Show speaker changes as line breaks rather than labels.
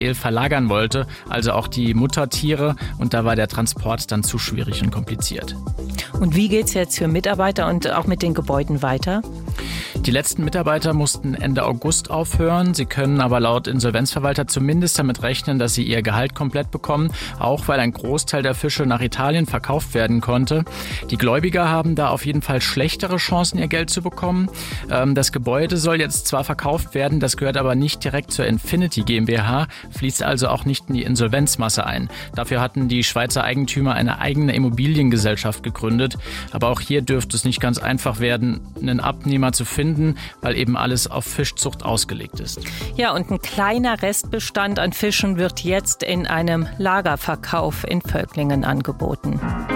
verlagern wollte, also auch die Muttertiere. Und da war der Transport dann zu schwierig und kompliziert.
Und wie geht's jetzt für Mitarbeiter und auch mit den Gebäuden weiter?
Die letzten Mitarbeiter mussten Ende August aufhören. Sie können aber laut Insolvenzverwalter zumindest damit rechnen, dass sie ihr Gehalt komplett bekommen, auch weil ein Großteil der Fische nach Italien verkauft werden konnte. Die Gläubiger haben da auf jeden Fall schlechtere Chancen, ihr Geld zu bekommen. Das Gebäude soll jetzt zwar verkauft werden, das gehört aber nicht direkt zur Infinity GmbH, fließt also auch nicht in die Insolvenzmasse ein. Dafür hatten die Schweizer Eigentümer eine eigene Immobiliengesellschaft gegründet. Aber auch hier dürfte es nicht ganz einfach werden, einen Abnehmer zu finden, weil eben alles auf Fischzucht ausgelegt ist.
Ja, und ein kleiner Restbestand an Fischen wird jetzt in einem Lagerverkauf in Völklingen angeboten.